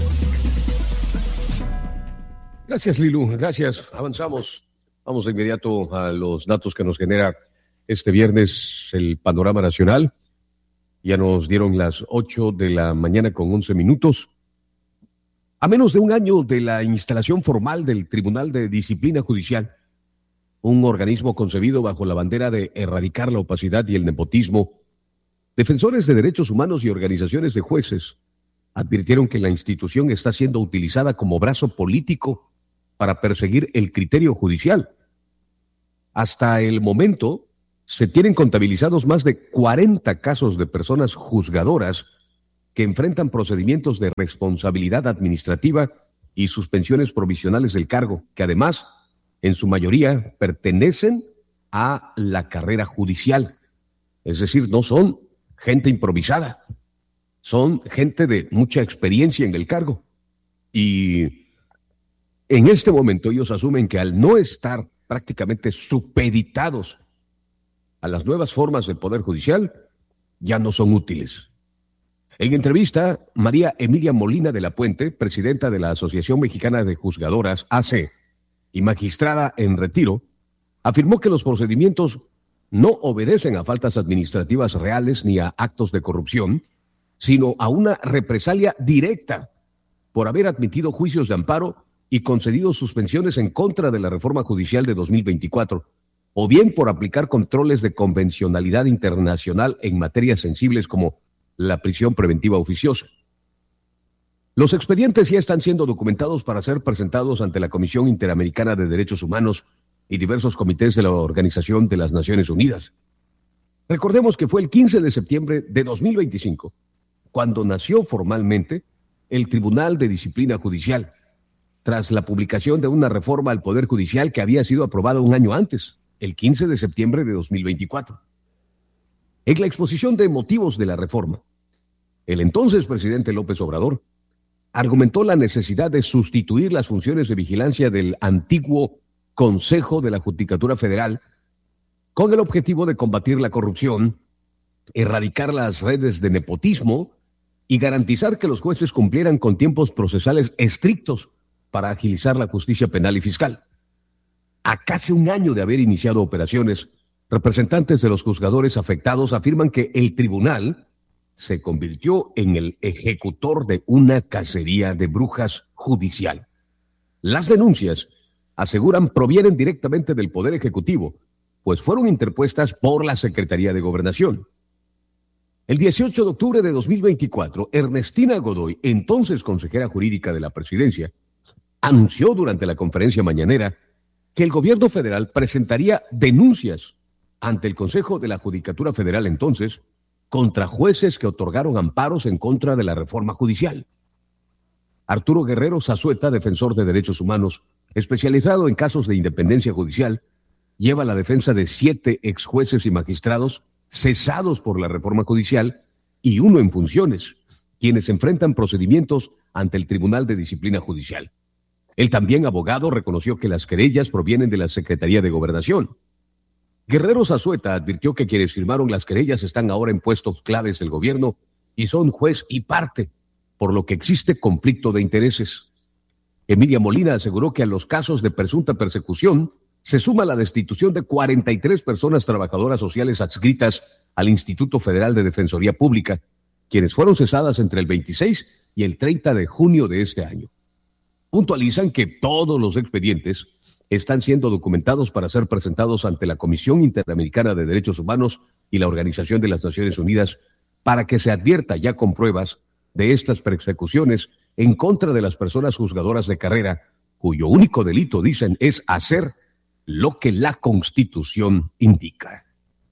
Gracias, Lilu, gracias. Avanzamos. Vamos de inmediato a los datos que nos genera este viernes el panorama nacional. Ya nos dieron las ocho de la mañana con once minutos. A menos de un año de la instalación formal del Tribunal de Disciplina Judicial, un organismo concebido bajo la bandera de erradicar la opacidad y el nepotismo, defensores de derechos humanos y organizaciones de jueces advirtieron que la institución está siendo utilizada como brazo político para perseguir el criterio judicial. Hasta el momento, se tienen contabilizados más de cuarenta casos de personas juzgadoras que enfrentan procedimientos de responsabilidad administrativa y suspensiones provisionales del cargo, que además, en su mayoría, pertenecen a la carrera judicial. Es decir, no son gente improvisada, son gente de mucha experiencia en el cargo. Y en este momento ellos asumen que al no estar prácticamente supeditados a las nuevas formas del Poder Judicial, ya no son útiles. En entrevista, María Emilia Molina de la Puente, presidenta de la Asociación Mexicana de Juzgadoras, A C, y magistrada en retiro, afirmó que los procedimientos no obedecen a faltas administrativas reales ni a actos de corrupción, sino a una represalia directa por haber admitido juicios de amparo y concedido suspensiones en contra de la reforma judicial de dos mil veinticuatro, o bien por aplicar controles de convencionalidad internacional en materias sensibles como la prisión preventiva oficiosa. Los expedientes ya están siendo documentados para ser presentados ante la Comisión Interamericana de Derechos Humanos y diversos comités de la Organización de las Naciones Unidas. Recordemos que fue el quince de septiembre de dos mil veinticinco cuando nació formalmente el Tribunal de Disciplina Judicial, tras la publicación de una reforma al Poder Judicial que había sido aprobada un año antes, el quince de septiembre de dos mil veinticuatro. En la exposición de motivos de la reforma, el entonces presidente López Obrador argumentó la necesidad de sustituir las funciones de vigilancia del antiguo Consejo de la Judicatura Federal con el objetivo de combatir la corrupción, erradicar las redes de nepotismo y garantizar que los jueces cumplieran con tiempos procesales estrictos para agilizar la justicia penal y fiscal. A casi un año de haber iniciado operaciones, representantes de los juzgadores afectados afirman que el tribunal se convirtió en el ejecutor de una cacería de brujas judicial. Las denuncias, aseguran, provienen directamente del Poder Ejecutivo, pues fueron interpuestas por la Secretaría de Gobernación. El dieciocho de octubre de dos mil veinticuatro, Ernestina Godoy, entonces consejera jurídica de la Presidencia, anunció durante la conferencia mañanera que el gobierno federal presentaría denuncias ante el Consejo de la Judicatura Federal entonces contra jueces que otorgaron amparos en contra de la reforma judicial. Arturo Guerrero Zazueta, defensor de derechos humanos, especializado en casos de independencia judicial, lleva la defensa de siete exjueces y magistrados cesados por la reforma judicial y uno en funciones, quienes enfrentan procedimientos ante el Tribunal de Disciplina Judicial. El también abogado reconoció que las querellas provienen de la Secretaría de Gobernación. Guerrero Zazueta advirtió que quienes firmaron las querellas están ahora en puestos claves del gobierno y son juez y parte, por lo que existe conflicto de intereses. Emilia Molina aseguró que a los casos de presunta persecución se suma la destitución de cuarenta y tres personas trabajadoras sociales adscritas al Instituto Federal de Defensoría Pública, quienes fueron cesadas entre el veintiséis y el treinta de junio de este año. Puntualizan que todos los expedientes están siendo documentados para ser presentados ante la Comisión Interamericana de Derechos Humanos y la Organización de las Naciones Unidas para que se advierta ya con pruebas de estas persecuciones en contra de las personas juzgadoras de carrera, cuyo único delito, dicen, es hacer lo que la Constitución indica.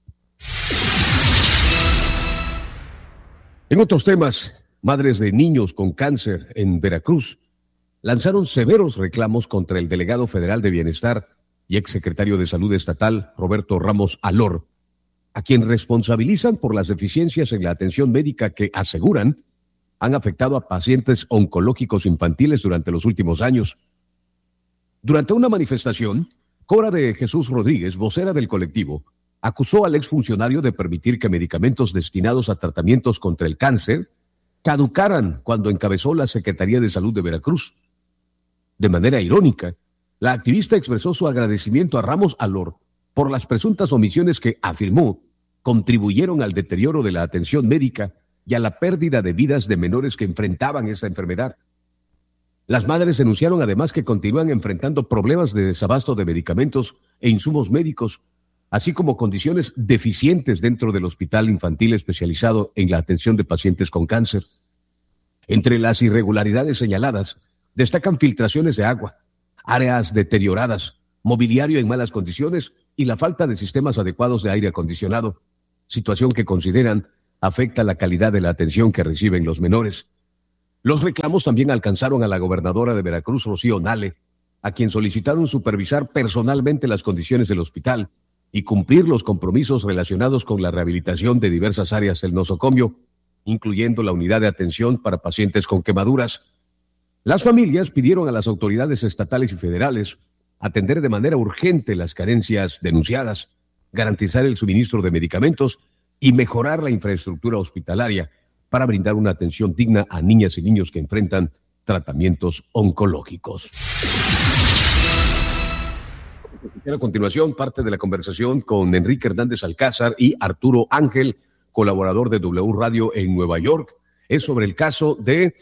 En otros temas, madres de niños con cáncer en Veracruz lanzaron severos reclamos contra el delegado federal de Bienestar y exsecretario de Salud Estatal, Roberto Ramos Alor, a quien responsabilizan por las deficiencias en la atención médica que, aseguran, han afectado a pacientes oncológicos infantiles durante los últimos años. Durante una manifestación, Cora de Jesús Rodríguez, vocera del colectivo, acusó al exfuncionario de permitir que medicamentos destinados a tratamientos contra el cáncer caducaran cuando encabezó la Secretaría de Salud de Veracruz. De manera irónica, la activista expresó su agradecimiento a Ramos Alor por las presuntas omisiones que, afirmó, contribuyeron al deterioro de la atención médica y a la pérdida de vidas de menores que enfrentaban esta enfermedad. Las madres denunciaron además que continúan enfrentando problemas de desabasto de medicamentos e insumos médicos, así como condiciones deficientes dentro del hospital infantil especializado en la atención de pacientes con cáncer. Entre las irregularidades señaladas, destacan filtraciones de agua, áreas deterioradas, mobiliario en malas condiciones y la falta de sistemas adecuados de aire acondicionado, situación que consideran afecta la calidad de la atención que reciben los menores. Los reclamos también alcanzaron a la gobernadora de Veracruz, Rocío Nale, a quien solicitaron supervisar personalmente las condiciones del hospital y cumplir los compromisos relacionados con la rehabilitación de diversas áreas del nosocomio, incluyendo la unidad de atención para pacientes con quemaduras. Las familias pidieron a las autoridades estatales y federales atender de manera urgente las carencias denunciadas, garantizar el suministro de medicamentos y mejorar la infraestructura hospitalaria para brindar una atención digna a niñas y niños que enfrentan tratamientos oncológicos. A continuación, parte de la conversación con Enrique Hernández Alcázar y Arturo Ángel, colaborador de W Radio en Nueva York, es sobre el caso de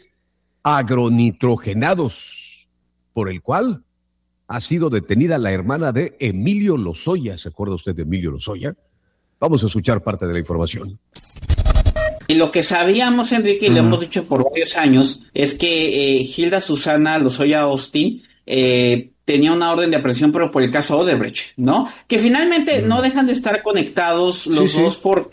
agronitrogenados, por el cual ha sido detenida la hermana de Emilio Lozoya. ¿Se acuerda usted de Emilio Lozoya? Vamos a escuchar parte de la información. Y lo que sabíamos, Enrique, y uh-huh. lo hemos dicho por varios años, es que eh, Hilda Susana Lozoya Austin eh, tenía una orden de aprehensión, pero por el caso Odebrecht, ¿no? Que finalmente uh-huh. no dejan de estar conectados los sí, dos sí. por...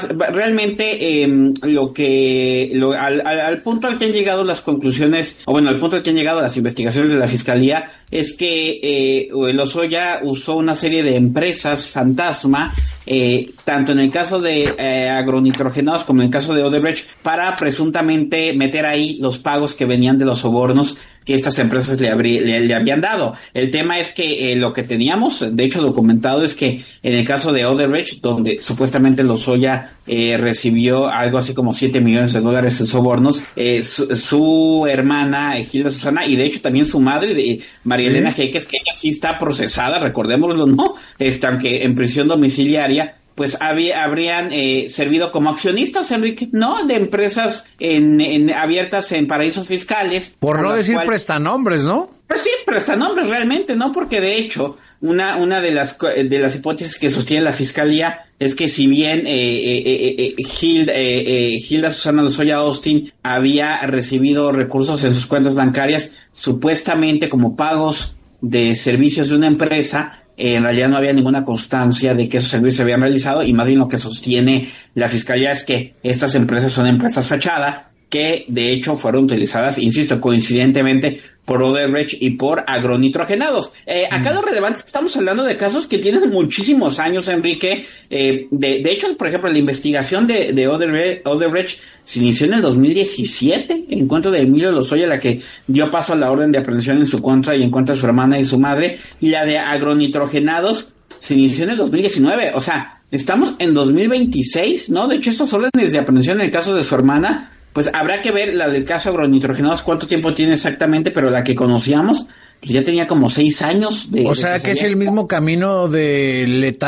Realmente eh, lo que... Lo, al, al, al punto al que han llegado las conclusiones, o bueno, al punto al que han llegado las investigaciones de la Fiscalía, es que eh, Lozoya usó una serie de empresas fantasma, eh, tanto en el caso de eh, agronitrogenados como en el caso de Odebrecht, para presuntamente meter ahí los pagos que venían de los sobornos que estas empresas le, abri- le, le habían dado. El tema es que eh, lo que teníamos, de hecho documentado, es que en el caso de Odebrecht, donde supuestamente Lozoya eh, recibió algo así como siete millones de dólares en sobornos, eh, su, su hermana, Hilda Susana, y de hecho también su madre, de María Elena ¿Sí? Jeques, que ella sí está procesada, recordémoslo, ¿no? Este, aunque en prisión domiciliaria, pues había, habrían eh, servido como accionistas, Enrique, ¿no? De empresas en, en abiertas en paraísos fiscales. Por no decir cuales, prestanombres, ¿no? Pues sí, prestanombres realmente, ¿no? Porque de hecho, una una de las de las hipótesis que sostiene la Fiscalía es que si bien eh, eh, eh, Hilda, eh, eh, Hilda Susana Lozoya Austin había recibido recursos en sus cuentas bancarias, supuestamente como pagos de servicios de una empresa, Eh, en realidad no había ninguna constancia de que esos servicios se habían realizado, y más bien lo que sostiene la Fiscalía es que estas empresas son empresas fachada que de hecho fueron utilizadas, insisto, coincidentemente por Odebrecht y por agronitrogenados. Eh, acá mm. lo relevante es que estamos hablando de casos que tienen muchísimos años, Enrique. Eh, de, de hecho, por ejemplo, la investigación de, de Odebrecht, Odebrecht se inició en el dos mil diecisiete, en contra de Emilio Lozoya, la que dio paso a la orden de aprehensión en su contra y en contra de su hermana y su madre, y la de agronitrogenados se inició en el dos mil diecinueve. O sea, estamos en dos mil veintiséis, ¿no? De hecho, estas órdenes de aprehensión en el caso de su hermana, pues habrá que ver la del caso agronitrogenados cuánto tiempo tiene exactamente, pero la que conocíamos pues ya tenía como seis años. De, o sea de que, que es el mismo camino de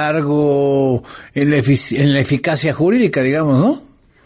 letargo en la, efic- en la eficacia jurídica, digamos, ¿no?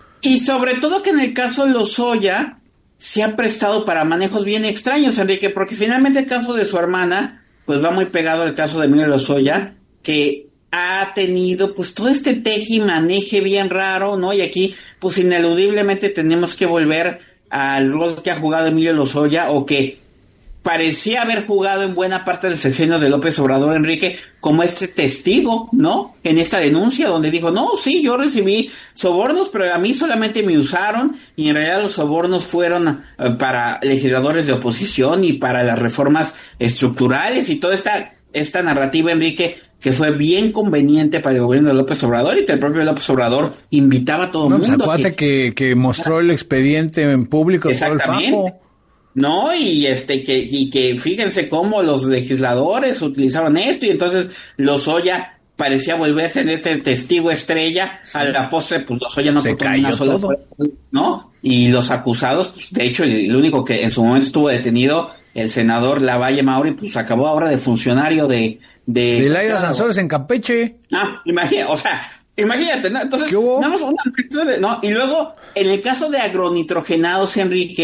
Y sobre todo que en el caso Lozoya se ha prestado para manejos bien extraños, Enrique, porque finalmente el caso de su hermana pues va muy pegado al caso de Emilio Lozoya, que ha tenido pues todo este teje y maneje bien raro, ¿no? Y aquí pues ineludiblemente tenemos que volver al rol que ha jugado Emilio Lozoya, o que parecía haber jugado en buena parte del sexenio de López Obrador, Enrique, como este testigo, ¿no? En esta denuncia donde dijo, no, sí, yo recibí sobornos, pero a mí solamente me usaron, y en realidad los sobornos fueron uh, para legisladores de oposición y para las reformas estructurales y toda esta, esta narrativa, Enrique, que fue bien conveniente para el gobierno de López Obrador, y que el propio López Obrador invitaba a todo el no, mundo. Pues acuérdate que, que, que mostró el expediente en público todo el fajo. No, y este que y que fíjense cómo los legisladores utilizaban esto, y entonces Lozoya parecía volverse en este testigo estrella. Sí. A la postre, pues Lozoya no contó una sola prueba, ¿no? Y los acusados, pues de hecho, el, el único que en su momento estuvo detenido, el senador Lavalle Mauri, pues acabó ahora de funcionario de de, de Laida Sansores en Campeche. Ah, imagina, o sea, imagínate, ¿no? Entonces, nada más una, ¿no? Y luego, en el caso de agronitrogenados, Enrique,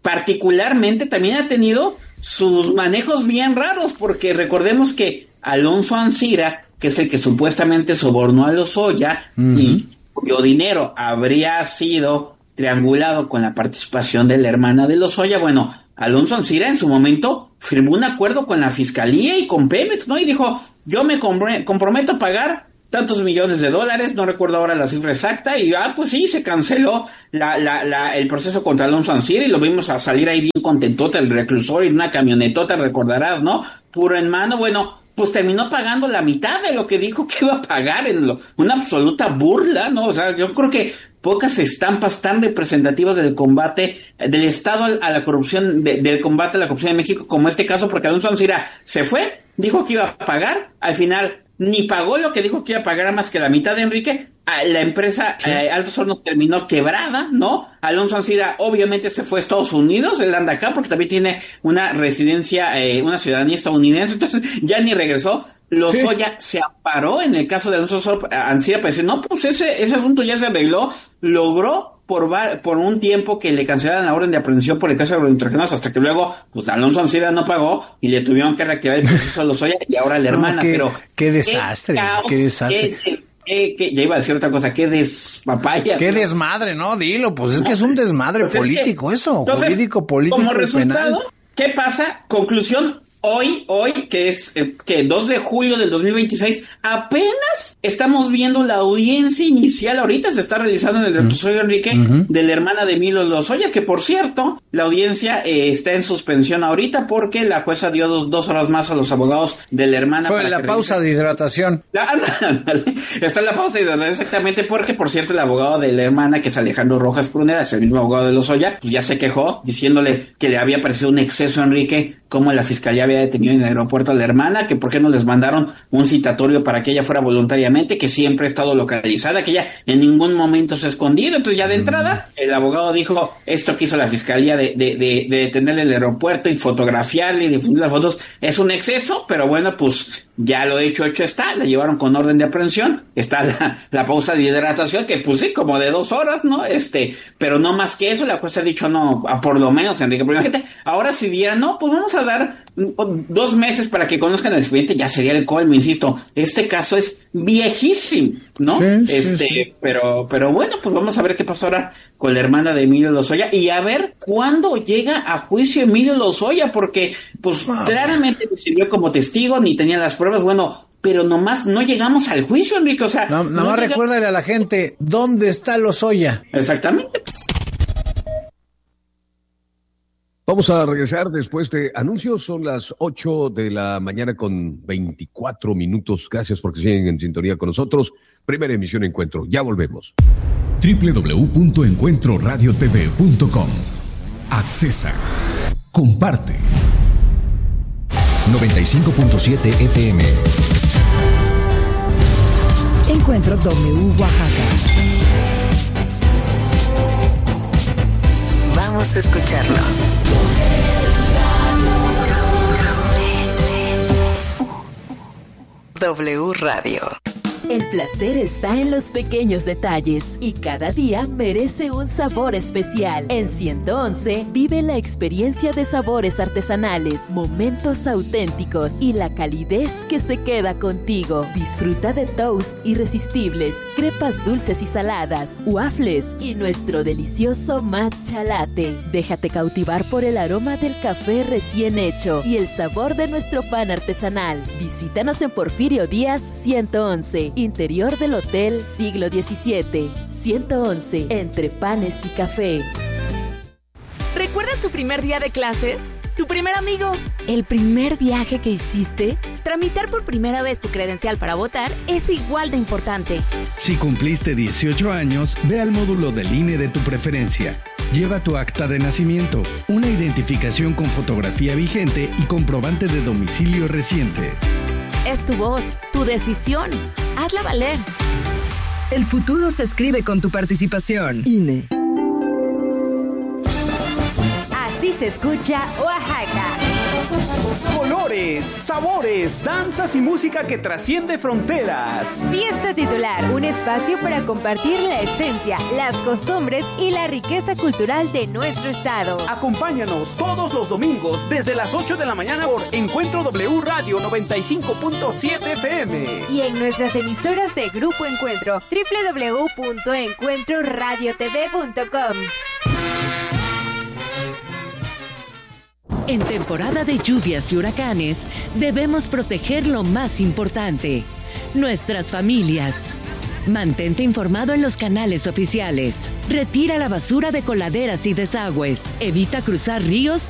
particularmente también ha tenido sus manejos bien raros, porque recordemos que Alonso Ancira, que es el que supuestamente sobornó a Lozoya, uh-huh. y cuyo dinero habría sido triangulado con la participación de la hermana de Lozoya, bueno, Alonso Ancira en su momento firmó un acuerdo con la Fiscalía y con Pemex, ¿no? Y dijo, yo me comprometo a pagar tantos millones de dólares, no recuerdo ahora la cifra exacta, y ah, pues sí, se canceló la, la, la, el proceso contra Alonso Ancira y lo vimos a salir ahí bien contentote el reclusor y una camionetota, recordarás, ¿no? Puro en mano, bueno, pues terminó pagando la mitad de lo que dijo que iba a pagar, en lo, una absoluta burla, ¿no? O sea, yo creo que pocas estampas tan representativas del combate, del Estado a la corrupción, de, del combate a la corrupción en México como este caso, porque Alonso Ancira se fue, dijo que iba a pagar, al final ni pagó lo que dijo que iba a pagar más que la mitad de Enrique, la empresa sí. eh, Altos Hornos terminó quebrada, ¿no? Alonso Ancira obviamente se fue a Estados Unidos, él anda acá porque también tiene una residencia, eh, una ciudadanía estadounidense, entonces ya ni regresó. Lozoya sí. se amparó en el caso de Alonso Ancira para decir, no, pues ese, ese asunto ya se arregló, logró por por un tiempo que le cancelaran la orden de aprehensión por el caso de los nitrogenados, hasta que luego, pues Alonso Ancira no pagó y le tuvieron que reactivar el proceso a Lozoya y ahora la hermana, no, qué, pero... Qué desastre, qué, caos, qué desastre. Qué, qué, qué, ya iba a decir otra cosa, qué despapaya. Qué desmadre, ¿no? Dilo, pues es que es un desmadre pues político es que, eso, entonces, jurídico, político como y resultado, penal. ¿Qué pasa? Conclusión. Hoy, hoy, que es el que dos de julio del dos mil veintiséis, apenas estamos viendo la audiencia inicial, ahorita se está realizando en el reclusorio uh-huh. Enrique, uh-huh. de la hermana de Emilio Lozoya, que por cierto, la audiencia eh, está en suspensión ahorita porque la jueza dio dos, dos horas más a los abogados de la hermana. Fue la pausa revisen. de hidratación. La, está en la pausa de hidratación, exactamente, porque por cierto el abogado de la hermana, que es Alejandro Rojas Pruneda, es el mismo abogado de Lozoya, pues ya se quejó diciéndole que le había parecido un exceso a Enrique, como la fiscalía había detenido en el aeropuerto a la hermana, que por qué no les mandaron un citatorio para que ella fuera voluntariamente, que siempre ha estado localizada, que ella en ningún momento se ha escondido. Entonces ya de entrada el abogado dijo, esto que hizo la fiscalía de, de, de, de detenerle en el aeropuerto y fotografiarle y difundir las fotos es un exceso, pero bueno, pues ya lo hecho, hecho está, la llevaron con orden de aprehensión, está la, la pausa de hidratación, que pues sí, como de dos horas, ¿no? Este, pero no más que eso, la jueza ha dicho no, a por lo menos, Enrique, porque imagínate, ahora si diera, no, pues vamos a dar dos meses para que conozcan el expediente, ya sería el colmo, insisto, este caso es viejísimo, ¿no? Sí, este, sí, sí. pero, pero bueno, pues vamos a ver qué pasó ahora con la hermana de Emilio Lozoya y a ver cuándo llega a juicio Emilio Lozoya, porque pues wow. claramente me sirvió como testigo, ni tenía las pruebas, bueno, pero nomás no llegamos al juicio, Enrique, o sea... No, nomás no recuérdale a la gente, ¿dónde está Lozoya? Exactamente. Vamos a regresar después de anuncios, son las ocho de la mañana con veinticuatro minutos, gracias porque siguen en sintonía con nosotros, primera emisión Encuentro, ya volvemos. doble u doble u doble u punto encuentro radio t v punto com. Accesa, comparte. noventa y cinco punto siete F M. Encuentro W Oaxaca. Vamos a escucharnos. W Radio. El placer está en los pequeños detalles y cada día merece un sabor especial. En ciento once vive la experiencia de sabores artesanales, momentos auténticos y la calidez que se queda contigo. Disfruta de toast irresistibles, crepas dulces y saladas, waffles y nuestro delicioso matcha latte. Déjate cautivar por el aroma del café recién hecho y el sabor de nuestro pan artesanal. Visítanos en Porfirio Díaz ciento once. Interior del Hotel Siglo diecisiete, ciento once, entre panes y café. ¿Recuerdas tu primer día de clases? ¿Tu primer amigo? ¿El primer viaje que hiciste? Tramitar por primera vez tu credencial para votar es igual de importante. Si cumpliste dieciocho años, ve al módulo del I N E de tu preferencia. Lleva tu acta de nacimiento, una identificación con fotografía vigente y comprobante de domicilio reciente. Es tu voz, tu decisión. Hazla valer. El futuro se escribe con tu participación. I N E. Así se escucha Oaxaca. Colores, sabores, danzas y música que trasciende fronteras. Fiesta Titular, un espacio para compartir la esencia, las costumbres y la riqueza cultural de nuestro estado. Acompáñanos todos los domingos desde las ocho de la mañana por Encuentro W Radio noventa y cinco punto siete F M. Y en nuestras emisoras de Grupo Encuentro, doble u doble u doble u punto encuentro radio t v punto com. En temporada de lluvias y huracanes, debemos proteger lo más importante, nuestras familias. Mantente informado en los canales oficiales. Retira la basura de coladeras y desagües. Evita cruzar ríos